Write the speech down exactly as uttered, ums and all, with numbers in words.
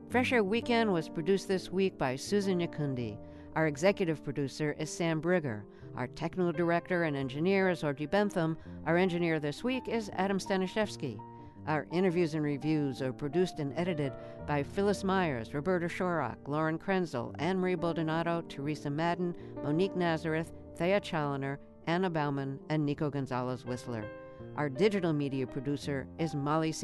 Fresh Air Weekend was produced this week by Susan Yakundi. Our executive producer is Sam Brigger. Our technical director and engineer is Audrey Bentham. Our engineer this week is Adam Staniszewski. Our interviews and reviews are produced and edited by Phyllis Myers, Roberta Shorrock, Lauren Krenzel, Anne-Marie Baldonado, Teresa Madden, Monique Nazareth, Thea Challoner, Anna Bauman, and Nico Gonzalez Whistler. Our digital media producer is Molly